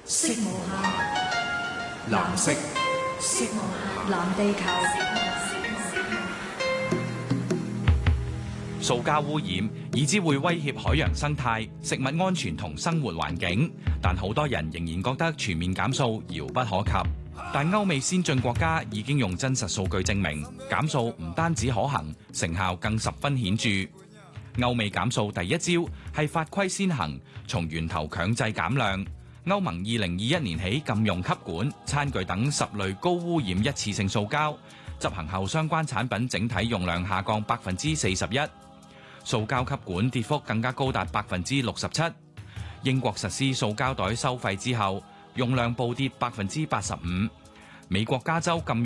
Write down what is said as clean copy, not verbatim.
色無限，藍色，色無限，藍地球。 塑膠污染以致會威脅海洋生態、食物安全同生活環境，但好多人仍然覺得全面減塑遙不可及。但歐美先進國家已經用真實數據證明，減塑唔單止可行，成效更十分顯著。歐美減塑第一招係法規先行，從源頭強制減量。歐盟2021年起禁用吸管、餐具等10類高污染一次性塑膠，執行後相關產品整體用量下降41%。塑膠吸管跌幅更加高達67%。英國實施塑膠袋收費之後，用量暴跌85%。美國加州禁用